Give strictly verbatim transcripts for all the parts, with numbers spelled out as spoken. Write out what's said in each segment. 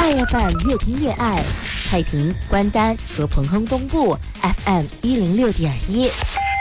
爱 F M 越听越爱，太平、关丹和彭亨东部 F M 一零六点一。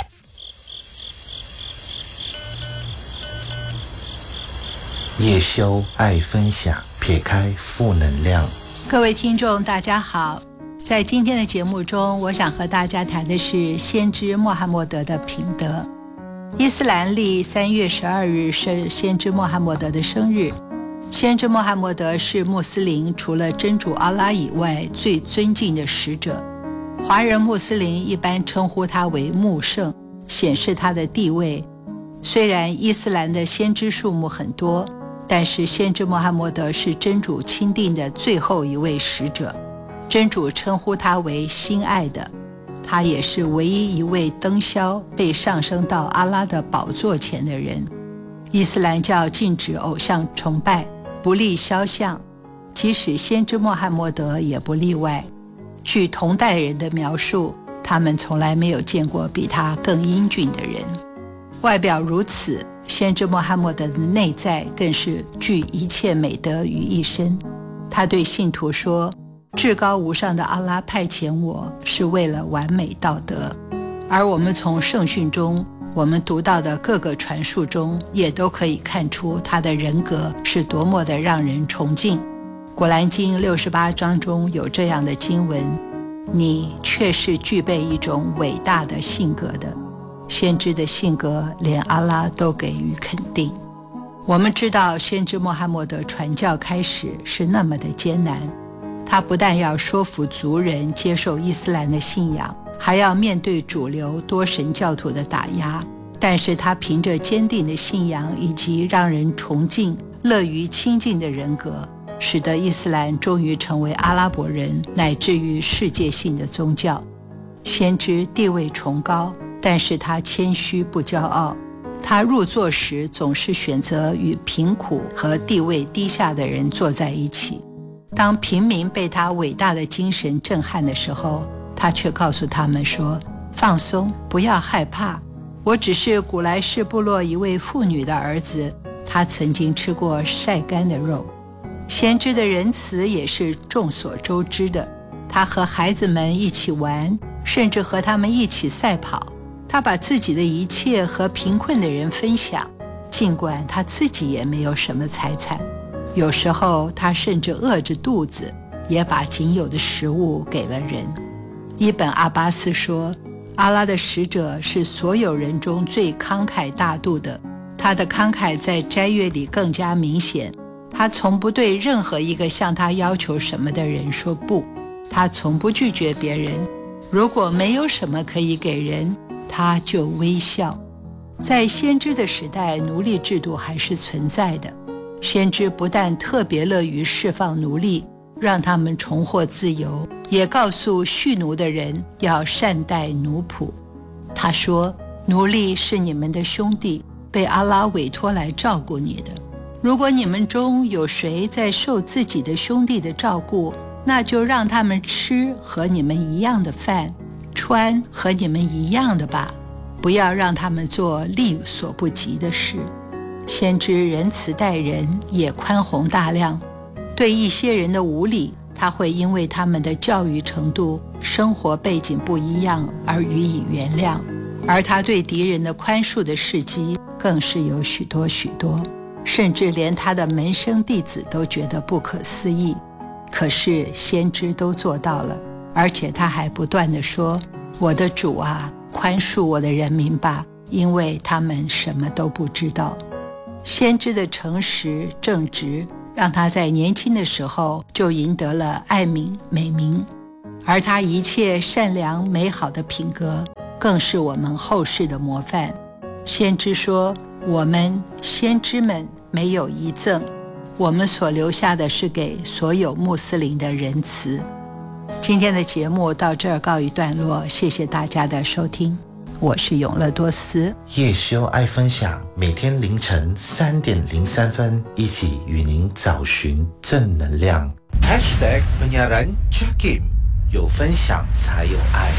叶修爱分享，撇开负能量。 各位听众大家好，在今天的节目中，我想和大家谈的是先知穆罕默德的品德。伊斯兰历三月十二日是先知穆罕默德的生日。先知穆罕默德是穆斯林除了真主阿拉以外最尊敬的使者，华人穆斯林一般称呼他为穆圣，显示他的地位。虽然伊斯兰的先知数目很多，但是先知穆罕默德是真主钦定的最后一位使者，真主称呼他为心爱的，他也是唯一一位登霄被上升到阿拉的宝座前的人。伊斯兰教禁止偶像崇拜，不立肖像，即使先知穆罕默德也不例外。据同代人的描述，他们从来没有见过比他更英俊的人。外表如此，先知穆罕默德的内在更是聚一切美德于一身。他对信徒说，至高无上的阿拉派遣我是为了完美道德。而我们从圣训中，我们读到的各个传述中，也都可以看出他的人格是多么的让人崇敬。古兰经六十八章中有这样的经文，你却是具备一种伟大的性格的。先知的性格连阿拉都给予肯定。我们知道先知穆罕默德传教开始是那么的艰难，他不但要说服族人接受伊斯兰的信仰，还要面对主流多神教徒的打压，但是他凭着坚定的信仰以及让人崇敬、乐于亲近的人格，使得伊斯兰终于成为阿拉伯人乃至于世界性的宗教。先知地位崇高，但是他谦虚不骄傲，他入座时总是选择与贫苦和地位低下的人坐在一起。当平民被他伟大的精神震撼的时候，他却告诉他们说，放松，不要害怕，我只是古莱氏部落一位妇女的儿子，他曾经吃过晒干的肉。先知的仁慈也是众所周知的，他和孩子们一起玩，甚至和他们一起赛跑。他把自己的一切和贫困的人分享，尽管他自己也没有什么财产。有时候他甚至饿着肚子，也把仅有的食物给了人。伊本阿巴斯说，阿拉的使者是所有人中最慷慨大度的，他的慷慨在斋月里更加明显。他从不对任何一个向他要求什么的人说不，他从不拒绝别人。如果没有什么可以给人，他就微笑。在先知的时代，奴隶制度还是存在的。先知不但特别乐于释放奴隶，让他们重获自由，也告诉蓄奴的人要善待奴仆。他说，奴隶是你们的兄弟，被阿拉委托来照顾你的。如果你们中有谁在受自己的兄弟的照顾，那就让他们吃和你们一样的饭，穿和你们一样的吧，不要让他们做力所不及的事。先知仁慈待人，也宽宏大量。对一些人的无理，他会因为他们的教育程度、生活背景不一样而予以原谅。而他对敌人的宽恕的事迹更是有许多许多，甚至连他的门生弟子都觉得不可思议。可是先知都做到了，而且他还不断地说，我的主啊，宽恕我的人民吧，因为他们什么都不知道。先知的诚实正直，让他在年轻的时候就赢得了爱民美名，而他一切善良美好的品格更是我们后世的模范。先知说，我们先知们没有遗赠，我们所留下的是给所有穆斯林的仁慈。今天的节目到这儿告一段落，谢谢大家的收听，我是永乐多斯。 叶修爱分享，每天凌晨三点零三分，一起与您找寻正能量。Hashtag penyiaran Jakim， 有分享才有爱。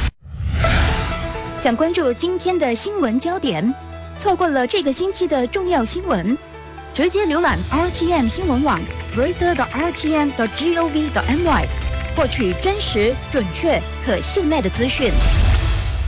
想关注今天的新闻焦点，错过了这个星期的重要新闻， 直接浏览 R T M 新闻网 reader 的 R T M 的 G O V 的 M Y， 获取真实、准确、可信赖的资讯。